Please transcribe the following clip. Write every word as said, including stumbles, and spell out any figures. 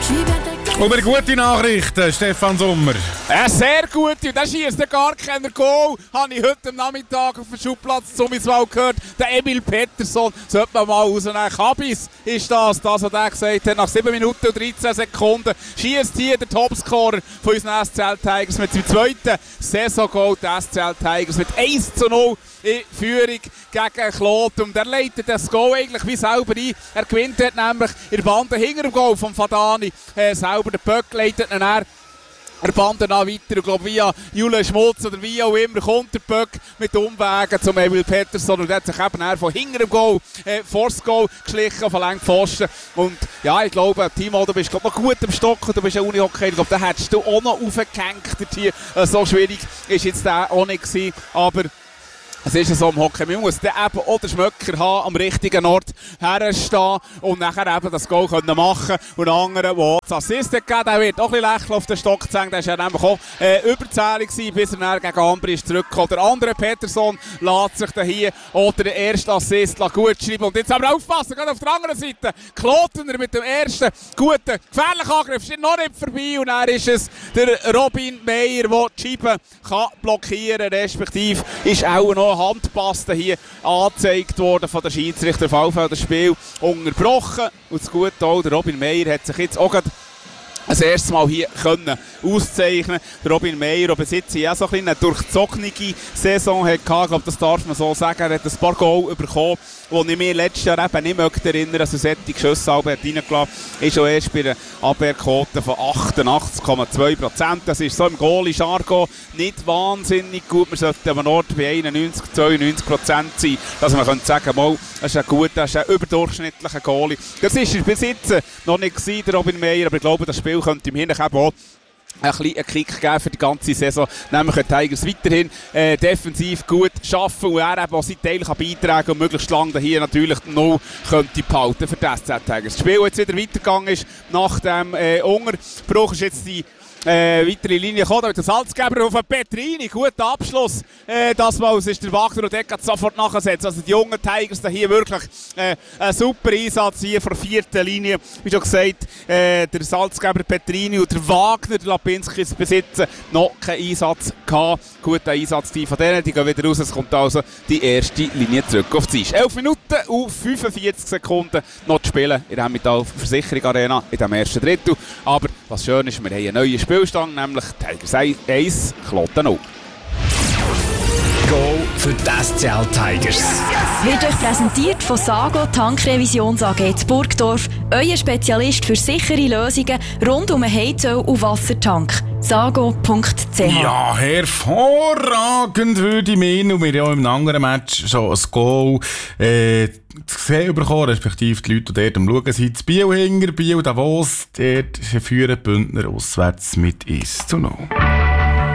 Aber eine gute Nachricht, Stefan Sommer. Eine sehr gute, und da schießt gar keiner Goal. Habe ich heute am Nachmittag auf dem Schubplatz zum Iswald gehört. Der Emil Pettersson sollte man mal rausnehmen. Kabis ist das, das was er gesagt hat. Nach sieben Minuten und dreizehn Sekunden schießt hier der Topscorer von unseren S C L Tigers mit seinem zweiten Saison-Goal. Die S C L Tigers mit eins zu null in Führung gegen Kloten. Und er leitet das Goal eigentlich wie selber ein. Er gewinnt dort nämlich in der Bande hinter dem Goal von Fadani äh, selber. Der Böck leitet ihn er Er Bande dann weiter und glaube via Julian Schmutz oder wie auch immer kommt der Böck mit Umwegen zum Emil Pettersson und der hat sich eben er von hinter dem Goal äh, vor das Goal geschlichen, von langen Pfosten. Und ja, ich glaube, Timo, du bist glaub, noch gut am Stock und du bist ein Unihockey. Ich glaube, da hättest du auch noch aufgehängt hier. Äh, so schwierig ist jetzt der auch nicht gewesen, aber es ist so im Hockey. Man muss dann eben auch den Schmöcker haben, am richtigen Ort herstehen und nachher eben das Goal können machen. Und der andere, der das Assist gegeben, der wird auch ein bisschen lächeln auf den Stock zu hängen. Der war ja nämlich auch äh, überzählig gewesen, bis er dann gegen Ambri ist zurückgekommen. Der andere Pettersson lässt sich dann hier oder den ersten Assist gut schreiben. Und jetzt aber aufpassen, gerade auf der anderen Seite. Klotener mit dem ersten guten, gefährlichen Angriff ist noch nicht vorbei. Und dann ist es der Robin Meyer, der die Scheibe kann blockieren kann, respektive ist auch noch Handpaste hier angezeigt worden von der Schiedsrichter. Auf jeden Fall das Spiel unterbrochen. Und das Gute auch, der Robin Meyer hat sich jetzt auch gerade das erste Mal hier können auszeichnen. Der Robin Meyer, der bis jetzt ja so ein eine durchzogene Saison hatte, ich glaube, das darf man so sagen. Er hat ein paar Goal bekommen, die ich mir letztes Jahr eben nicht möchte erinnern, dass er solche Schüsse reingelassen hat. Ist schon erst bei einer Abwehrquote von achtundachtzig Komma zwei Prozent. Das ist so im Goalie-Jargon nicht wahnsinnig gut. Wir sollten aber noch bei einundneunzig, zweiundneunzig Prozent sein, dass man könnte sagen, mal, das ist ein guter, das ist ein überdurchschnittlicher Goalie. Das ist er bis jetzt noch nicht gewesen, der Robin Meyer, aber ich glaube, das Spiel könnte im Hintergrund auch ein bisschen einen Kick geben für die ganze Saison. Nämlich können die Tigers weiterhin äh, defensiv gut arbeiten und er eben auch seinen Teil kann beitragen und möglichst lange hier natürlich null könnte behalten für die S C Tigers. Das Spiel, das jetzt wieder weitergegangen ist, nach dem äh, Unterbruch, ist jetzt die Äh, weitere Linie gekommen, mit dem Salzgeber auf den Petrini. Guter Abschluss. Äh, das Mal es ist der Wagner und der kann sofort nachsetzen. Also die jungen Tigers hier wirklich äh, ein super Einsatz hier von der vierten Linie. Wie schon gesagt, äh, der Salzgeber Petrini und der Wagner, der Lapinski, ist besitzen noch keinen Einsatz gehabt. Guter Einsatz die von denen, die gehen wieder raus. Es kommt also die erste Linie zurück auf die Eis. elf Minuten und fünfundvierzig Sekunden noch zu spielen in der Emmental Versicherung Arena in dem ersten Drittel. Aber was schön ist, wir haben einen neuen Spielstand, nämlich Tigers eins, Kloten null. Goal für die S C L Tigers. Wird euch präsentiert von Sago Tankrevisions A G zu Burgdorf, euer Spezialist für sichere Lösungen rund um einen Heizöl- und Wassertank. sago punkt c h. Ja, hervorragend würde ich meinen. Und wir haben ja im anderen Match schon ein Goal äh, zu sehen bekommen, respektive die Leute, die dort am Schauen sind. Das Biel hinter, Biel Davos, dort führen die Bündner auswärts mit eins zu null.